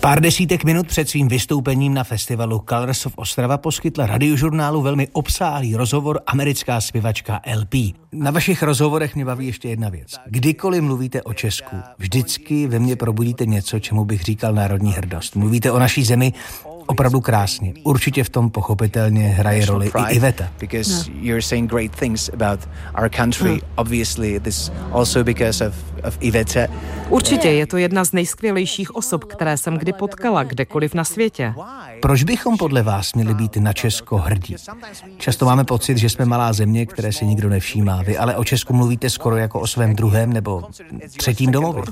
Pár desítek minut před svým vystoupením na festivalu Colors of Ostrava poskytla Radiožurnálu velmi obsáhlý rozhovor americká zpěvačka LP. Na vašich rozhovorech mě baví ještě jedna věc. Kdykoliv mluvíte o Česku, vždycky ve mně probudíte něco, čemu bych říkal národní hrdost. Mluvíte o naší zemi opravdu krásně. Určitě v tom pochopitelně hraje roli i Iveta. Because you're saying great things about our country. Obviously this also because of Iveta. Určitě je to jedna z nejskvělejších osob, které jsem kdy potkala, kdekoliv na světě. Proč bychom podle vás měli být na Česko hrdí? Často máme pocit, že jsme malá země, které si nikdo nevšímá. Vy ale o Česku mluvíte skoro jako o svém druhém nebo třetím domově.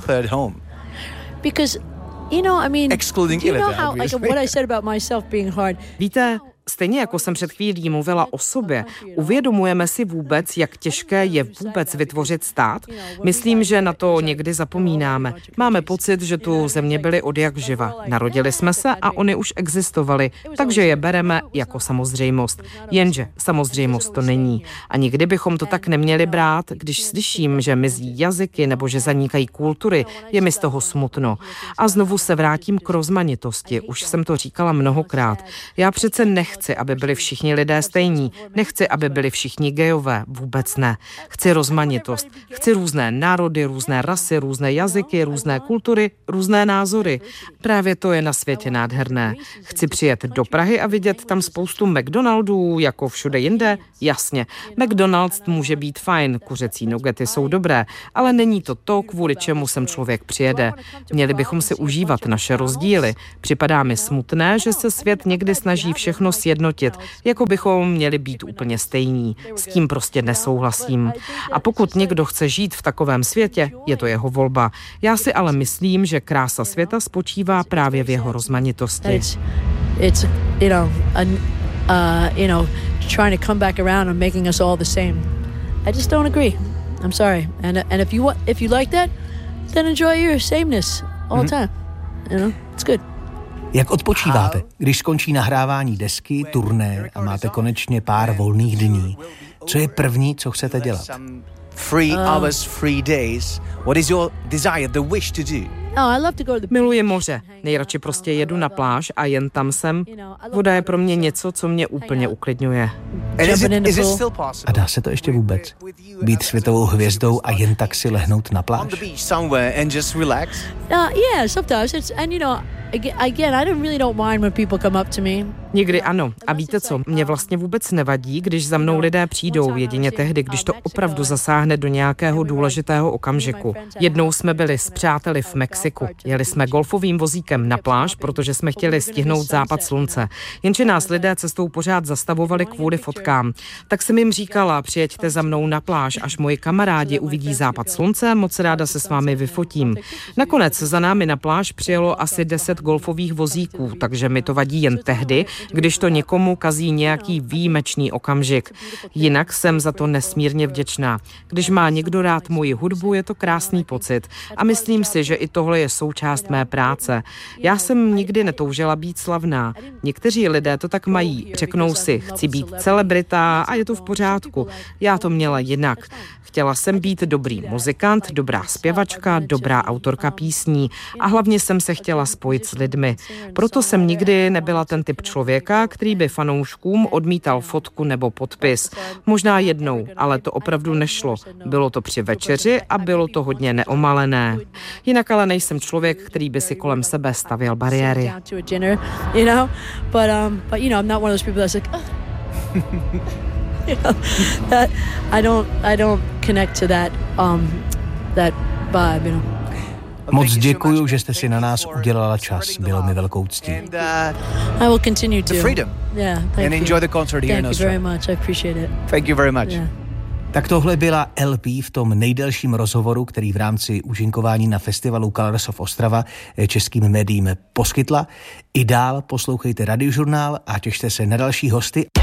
Because you know, I mean, excluding do you know how, like what I said about myself being hard? Víte, stejně jako jsem před chvílí mluvila o sobě, uvědomujeme si vůbec, jak těžké je vůbec vytvořit stát? Myslím, že na to někdy zapomínáme. Máme pocit, že tu země byly odjak živa. Narodili jsme se a oni už existovali, takže je bereme jako samozřejmost. Jenže samozřejmost to není. A nikdy bychom to tak neměli brát, když slyším, že mizí jazyky nebo že zanikají kultury, je mi z toho smutno. A znovu se vrátím k rozmanitosti. Už jsem to říkala mnohokrát. Já přece nechci, aby byli všichni lidé stejní. Nechci, aby byli všichni gejové. Vůbec ne. Chci rozmanitost. Chci různé národy, různé rasy, různé jazyky, různé kultury, různé názory. Právě to je na světě nádherné. Chci přijet do Prahy a vidět tam spoustu McDonaldů, jako všude jinde. Jasně, McDonald's může být fajn, kuřecí nugety jsou dobré, ale není to to, kvůli čemu sem člověk přijede. Měli bychom si užívat naše rozdíly. Připadá mi smutné, že se svět někdy snaží všechno sjednotit, jako bychom měli být úplně stejní. S tím prostě nesouhlasím. A pokud někdo chce žít v takovém světě, je to jeho volba. Já si ale myslím, že krása světa spočívá právě v jeho rozmanitosti. It's trying to come back around and making us all the same. I just don't agree. I'm sorry. And if you like that, then enjoy your sameness all the time. You know, it's good. Jak odpočíváte, když skončí nahrávání desky, turné a máte konečně pár volných dní? Co je první, co chcete dělat? 3 hours, 3 days. What is your desire, the wish to do? Miluji moře. Nejradši prostě jedu na pláž a jen tam jsem. Voda je pro mě něco, co mě úplně uklidňuje. A dá se to ještě vůbec? Být světovou hvězdou a jen tak si lehnout na pláž? Yeah, sometimes it's, and you know, again, I really don't mind when people come up to me. Někdy ano. A víte co? Mě vlastně vůbec nevadí, když za mnou lidé přijdou, jedině tehdy, když to opravdu zasáhne do nějakého důležitého okamžiku. Jednou jsme byli s přáteli v Mexiku. Jeli jsme golfovým vozíkem na pláž, protože jsme chtěli stihnout západ slunce. Jenže nás lidé cestou pořád zastavovali kvůli fotkám. Tak jsem jim říkala, přijeďte za mnou na pláž, až moji kamarádi uvidí západ slunce, moc ráda se s vámi vyfotím. Nakonec za námi na pláž přijelo asi 10 golfových vozíků, takže mi to vadí jen tehdy, když to někomu kazí nějaký výjimečný okamžik. Jinak jsem za to nesmírně vděčná. Když má někdo rád moji hudbu, je to krásný pocit a myslím si, že i tohle je součást mé práce. Já jsem nikdy netoužila být slavná. Někteří lidé to tak mají. Řeknou si, chci být celebrita a je to v pořádku. Já to měla jinak. Chtěla jsem být dobrý muzikant, dobrá zpěvačka, dobrá autorka písní a hlavně jsem se chtěla spojit s lidmi. Proto jsem nikdy nebyla ten typ člověka, který by fanouškům odmítal fotku nebo podpis. Možná jednou, ale to opravdu nešlo. Bylo to při večeři a bylo to hodně neomalené. Jinak ale nejsem člověk, který by si kolem sebe stavěl bariéry. That I don't connect to that vibe, you know. Moc děkuju, že jste si na nás udělala čas. Bylo mi velkou ctí. I will continue to. The freedom. Yeah, thank you. And enjoy the concert here in Australia. Thank you very much. I appreciate it. Thank you very much. Yeah. Tak tohle byla LP v tom nejdelším rozhovoru, který v rámci účinkování na festivalu Colors of Ostrava českým médiím poskytla. I dál poslouchejte Radiožurnál a těšte se na další hosty.